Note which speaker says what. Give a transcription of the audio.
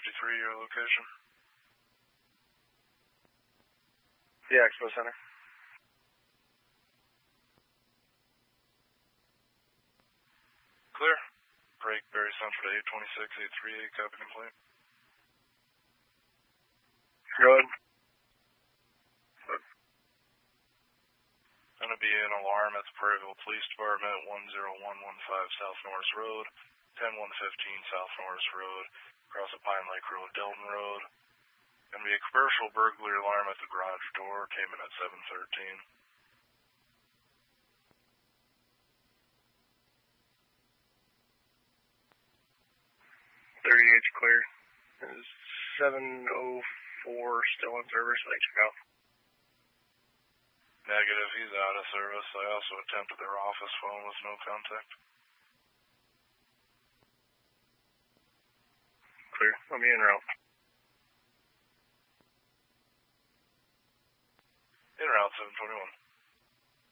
Speaker 1: 53, your location.
Speaker 2: The Expo Center.
Speaker 1: Clear. Break Berry Central to 826, 838, copy complaint.
Speaker 2: Go ahead.
Speaker 1: Going to be an alarm at the Prairieville Police Department, 10115 South Norris Road, 10115 South Norris Road, across the Pine Lake Road, Delton Road. Going to be a commercial burglary alarm at the garage door, came in at 713.
Speaker 2: 38's clear. Is 704 still in service? Let me check out.
Speaker 1: Negative, he's out of service. I also attempted their office phone with no contact.
Speaker 2: Clear. Let me en route.
Speaker 1: En route, 721.